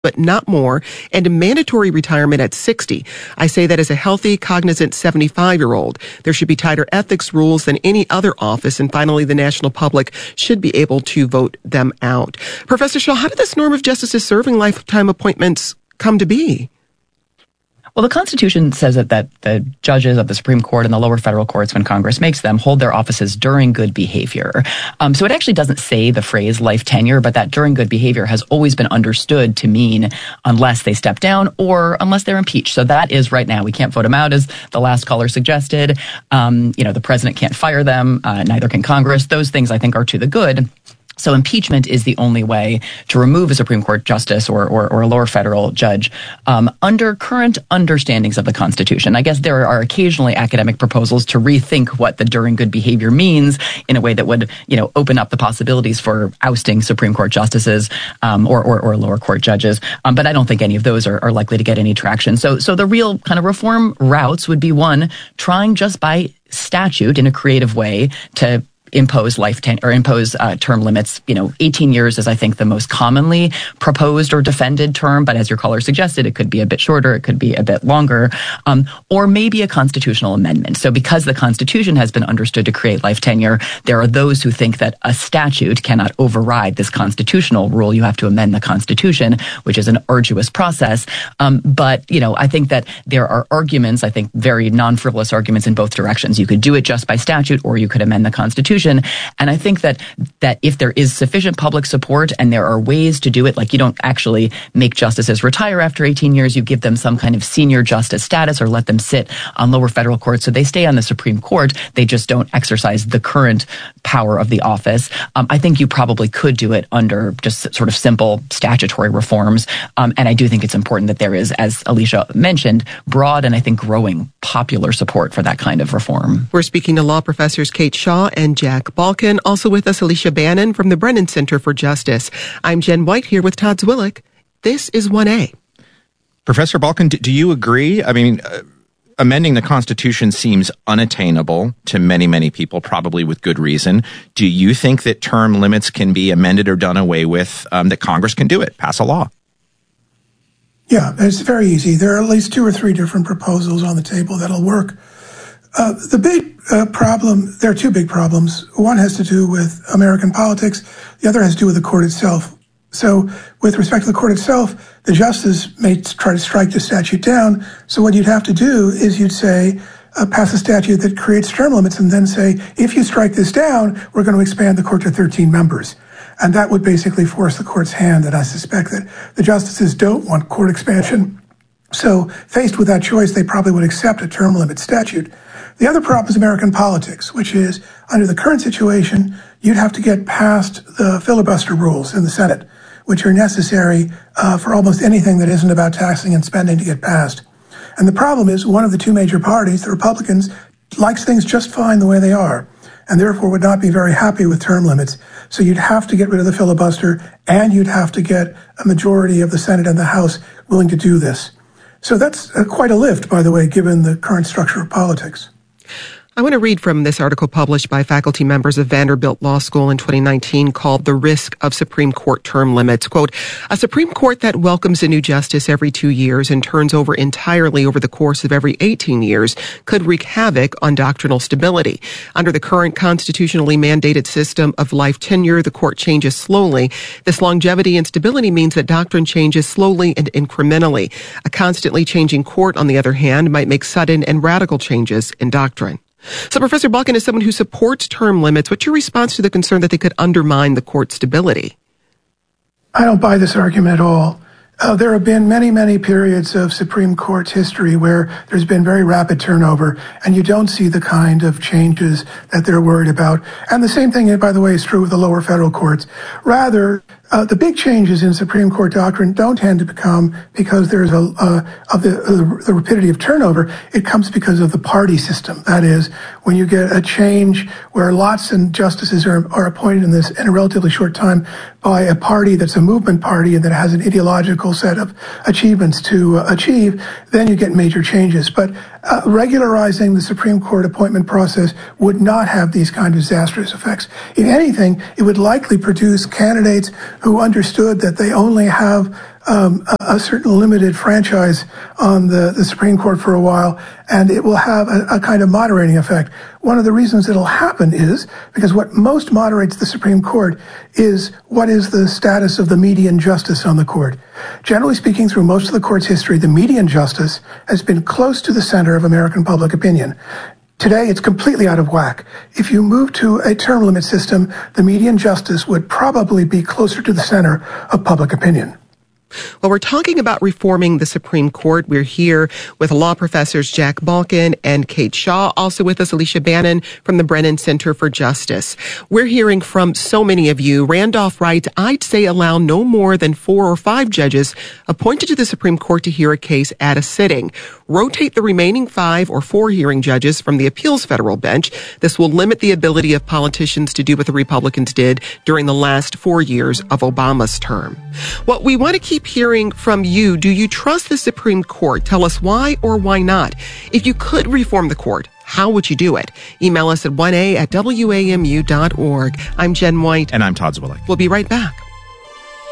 but not more, and a mandatory retirement at 60. I say that as a healthy, cognizant 75-year-old. There should be tighter ethics rules than any other office, and finally, the national public should be able to vote them out. Professor Shaw, how did this norm of justices serving lifetime appointments come to be? Well, the Constitution says that the judges of the Supreme Court and the lower federal courts, when Congress makes them, hold their offices during good behavior. So it actually doesn't say the phrase life tenure, but that during good behavior has always been understood to mean unless they step down or unless they're impeached. So that is right now. We can't vote them out, as the last caller suggested. The president can't fire them. Neither can Congress. Those things, I think, are to the good. So impeachment is the only way to remove a Supreme Court justice or a lower federal judge under current understandings of the Constitution. I guess there are occasionally academic proposals to rethink what the during good behavior means in a way that would, open up the possibilities for ousting Supreme Court justices or lower court judges. But I don't think any of those are likely to get any traction. So the real kind of reform routes would be, one, trying just by statute in a creative way to impose term limits. 18 years is, I think, the most commonly proposed or defended term. But as your caller suggested, it could be a bit shorter. It could be a bit longer, or maybe a constitutional amendment. So because the Constitution has been understood to create life tenure, there are those who think that a statute cannot override this constitutional rule. You have to amend the Constitution, which is an arduous process. But I think that there are arguments, very non-frivolous arguments in both directions. You could do it just by statute, or you could amend the Constitution. And I think that if there is sufficient public support and there are ways to do it, like you don't actually make justices retire after 18 years, you give them some kind of senior justice status or let them sit on lower federal courts so they stay on the Supreme Court. They just don't exercise the current power of the office. I think you probably could do it under just sort of simple statutory reforms. And I do think it's important that there is, as Alicia mentioned, broad and I think growing popular support for that kind of reform. We're speaking to law professors Kate Shaw and Jack Balkin. Also with us, Alicia Bannon from the Brennan Center for Justice. I'm Jen White here with Todd Zwillich. This is 1A. Professor Balkin, do you agree? I mean, amending the Constitution seems unattainable to many, many people, probably with good reason. Do you think that term limits can be amended or done away with, that Congress can do it, pass a law? Yeah, it's very easy. There are at least 2 or 3 different proposals on the table that'll work. The big problem, there are 2 big problems. One has to do with American politics. The other has to do with the court itself. So with respect to the court itself, the justice may try to strike the statute down. So what you'd have to do is you'd say, pass a statute that creates term limits and then say, if you strike this down, we're going to expand the court to 13 members. And that would basically force the court's hand. And I suspect that the justices don't want court expansion. So faced with that choice, they probably would accept a term limit statute. The other problem is American politics, which is under the current situation, you'd have to get past the filibuster rules in the Senate, which are necessary for almost anything that isn't about taxing and spending to get passed. And the problem is one of the 2 major parties, the Republicans, likes things just fine the way they are, and therefore would not be very happy with term limits. So you'd have to get rid of the filibuster, and you'd have to get a majority of the Senate and the House willing to do this. So that's quite a lift, by the way, given the current structure of politics. I want to read from this article published by faculty members of Vanderbilt Law School in 2019 called The Risk of Supreme Court Term Limits. Quote, a Supreme Court that welcomes a new justice every 2 years and turns over entirely over the course of every 18 years could wreak havoc on doctrinal stability. Under the current constitutionally mandated system of life tenure, the court changes slowly. This longevity and stability means that doctrine changes slowly and incrementally. A constantly changing court, on the other hand, might make sudden and radical changes in doctrine. So, Professor Balkin, as someone who supports term limits, what's your response to the concern that they could undermine the court's stability? I don't buy this argument at all. There have been many, many periods of Supreme Court's history where there's been very rapid turnover, and you don't see the kind of changes that they're worried about. And the same thing, by the way, is true with the lower federal courts. Rather, the big changes in Supreme Court doctrine don't tend to become because there's the rapidity of turnover. It comes because of the party system. That is, when you get a change where lots of justices are appointed in a relatively short time by a party that's a movement party and that has an ideological set of achievements to achieve, then you get major changes. But regularizing the Supreme Court appointment process would not have these kind of disastrous effects. If anything, it would likely produce candidates who understood that they only have a certain limited franchise on the Supreme Court for a while, and it will have a kind of moderating effect. One of the reasons it'll happen is because what most moderates the Supreme Court is what is the status of the median justice on the court. Generally speaking, through most of the court's history, the median justice has been close to the center of American public opinion. Today, it's completely out of whack. If you move to a term limit system, the median justice would probably be closer to the center of public opinion. Well, we're talking about reforming the Supreme Court. We're here with law professors Jack Balkin and Kate Shaw. Also with us, Alicia Bannon from the Brennan Center for Justice. We're hearing from so many of you. Randolph writes, I'd say allow no more than 4 or 5 judges appointed to the Supreme Court to hear a case at a sitting. Rotate the remaining 5 or 4 hearing judges from the appeals federal bench. This will limit the ability of politicians to do what the Republicans did during the last 4 years of Obama's term. What we want to keep hearing from you. Do you trust the Supreme Court? Tell us why or why not. If you could reform the court, how would you do it? Email us at 1a@wamu.org. I'm Jen White. And I'm Todd Zwillich. We'll be right back.